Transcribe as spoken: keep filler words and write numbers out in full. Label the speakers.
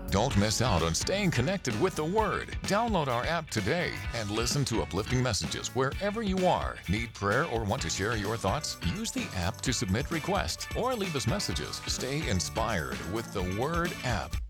Speaker 1: Don't miss out on staying connected with the Word. Download our app today and listen to uplifting messages wherever you are. Need prayer or want to share your thoughts? Use the app to submit requests or leave us messages. Stay inspired with the Word app.